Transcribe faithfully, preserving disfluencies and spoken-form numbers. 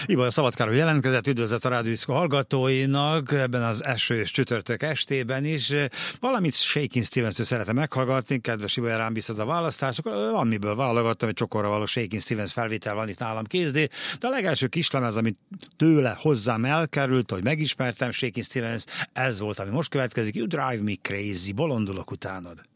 Ibolya Szabadkáról jelentkezett, üdvözlet a Rádió Diszkó hallgatóinak ebben az esős csütörtök estében is. Valamit Shakin' Stevens-től szeretem meghallgatni, kedves Ibolya, rám bíztad a választások. Van miből válogattam, egy csokorra való Shakin' Stevens felvétel van itt nálam kézdé, de a legelső kislemez, amit tőle hozzám elkerült, hogy megismertem Shakin' Stevens, ez volt, ami most következik. You Drive Me Crazy, bolondulok utánad.